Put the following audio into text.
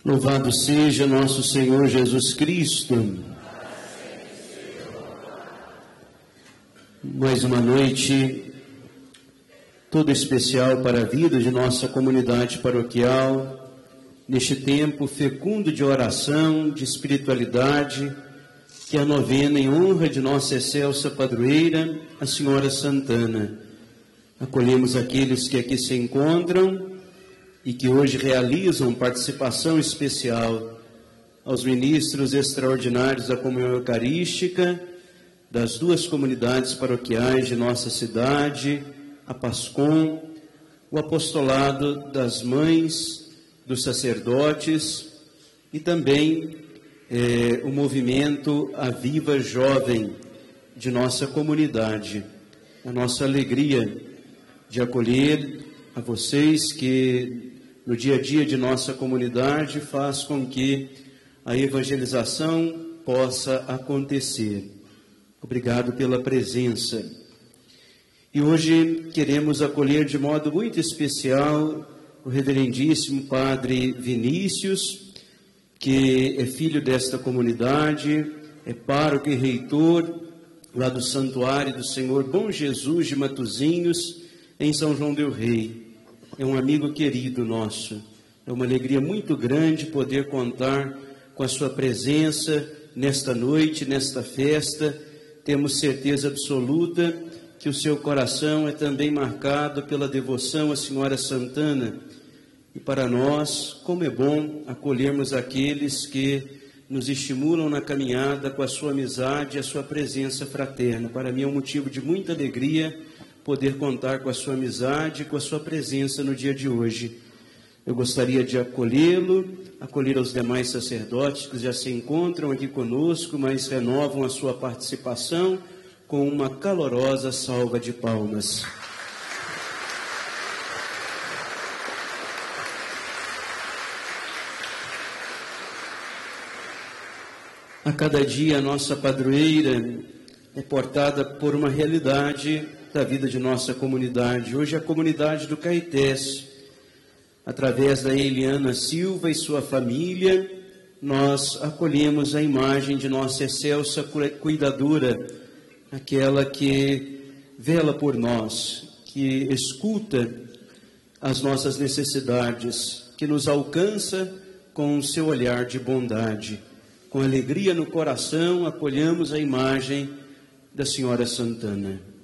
Louvado seja nosso Senhor Jesus Cristo. Mais uma noite toda especial para a vida de nossa comunidade paroquial, neste tempo fecundo de oração, de espiritualidade, que é a novena em honra de nossa excelsa padroeira, a Senhora Santana. Acolhemos aqueles que aqui se encontram e que hoje realizam participação especial, aos ministros extraordinários da comunhão eucarística, das duas comunidades paroquiais de nossa cidade, a PASCOM, o apostolado das mães, dos sacerdotes e também o movimento Aviva Jovem de nossa comunidade. A nossa alegria de acolher a vocês que no dia a dia de nossa comunidade faz com que a evangelização possa acontecer. Obrigado pela presença. E hoje queremos acolher de modo muito especial o reverendíssimo Padre Vinícius, que é filho desta comunidade, é pároco e reitor lá do Santuário do Senhor Bom Jesus de Matozinhos, em São João del Rei. É um amigo querido nosso. É uma alegria muito grande poder contar com a sua presença nesta noite, nesta festa. Temos certeza absoluta que o seu coração é também marcado pela devoção à Senhora Santana. E para nós, como é bom acolhermos aqueles que nos estimulam na caminhada com a sua amizade e a sua presença fraterna. Para mim é um motivo de muita alegria poder contar com a sua amizade e com a sua presença no dia de hoje. Eu gostaria de acolhê-lo, acolher os demais sacerdotes que já se encontram aqui conosco, mas renovam a sua participação com uma calorosa salva de palmas. A cada dia a nossa padroeira é portada por uma realidade da vida de nossa comunidade. Hoje a comunidade do Caetés, através da Eliana Silva e sua família, nós acolhemos a imagem de nossa excelsa cuidadora, aquela que vela por nós, que escuta as nossas necessidades, que nos alcança com o seu olhar de bondade. Com alegria no coração, acolhemos a imagem da Senhora Santana.